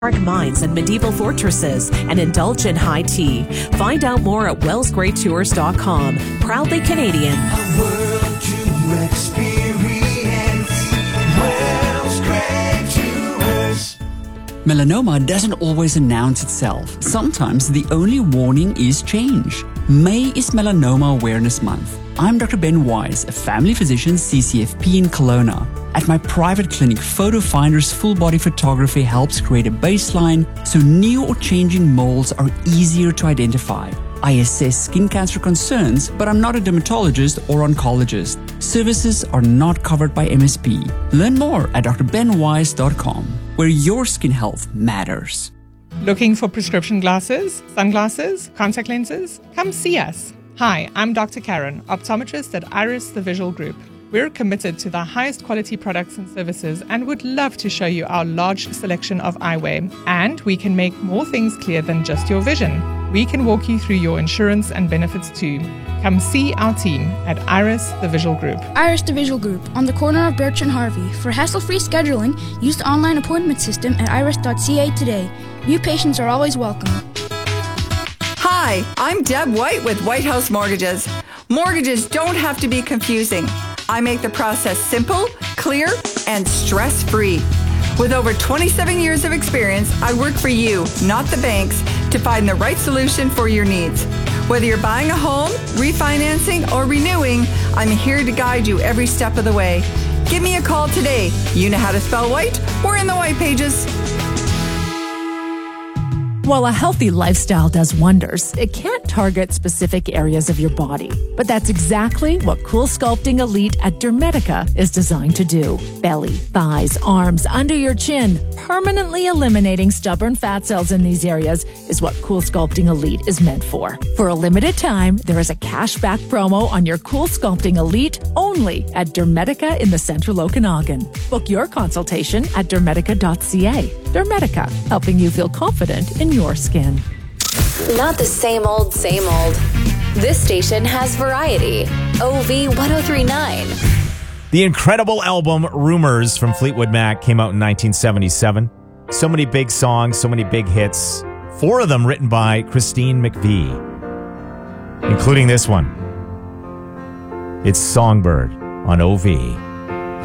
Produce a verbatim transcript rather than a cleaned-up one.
mines and medieval fortresses, and indulge in high tea. Find out more at wells grey tours dot com. Proudly Canadian. A world to experience. Wells Grey Tours. Melanoma doesn't always announce itself. Sometimes the only warning is change. May is Melanoma Awareness Month. I'm Doctor Ben Wise, a family physician, C C F P in Kelowna. At my private clinic, Photo Finder's full body photography helps create a baseline so new or changing moles are easier to identify. I assess skin cancer concerns, but I'm not a dermatologist or oncologist. Services are not covered by M S P. Learn more at d r ben wise dot com, where your skin health matters. Looking for prescription glasses, sunglasses, contact lenses? Come see us. Hi, I'm Doctor Karen, optometrist at Iris The Visual Group. We're committed to the highest quality products and services and would love to show you our large selection of eyewear. And we can make more things clear than just your vision. We can walk you through your insurance and benefits too. Come see our team at Iris The Visual Group. Iris The Visual Group, on the corner of Birch and Harvey. For hassle-free scheduling, use the online appointment system at iris dot c a today. New patients are always welcome. Hi, I'm Deb White with White House Mortgages. Mortgages don't have to be confusing. I make the process simple, clear, and stress-free. With over twenty-seven years of experience, I work for you, not the banks, to find the right solution for your needs. Whether you're buying a home, refinancing, or renewing, I'm here to guide you every step of the way. Give me a call today. You know how to spell white? We're in the white pages. While a healthy lifestyle does wonders, it can't target specific areas of your body. But that's exactly what Cool Sculpting Elite at Dermedica is designed to do. Belly, thighs, arms, under your chin. Permanently eliminating stubborn fat cells in these areas is what Cool Sculpting Elite is meant for. For a limited time, there is a cashback promo on your Cool Sculpting Elite only at Dermedica in the Central Okanagan. Book your consultation at dermedica dot c a. Dermedica, helping you feel confident in your skin. Not the same old, same old. This station has variety. O V one oh three point nine. The incredible album Rumors from Fleetwood Mac came out in nineteen seventy-seven. So many big songs, so many big hits. Four of them written by Christine McVie, including this one. It's Songbird on O V.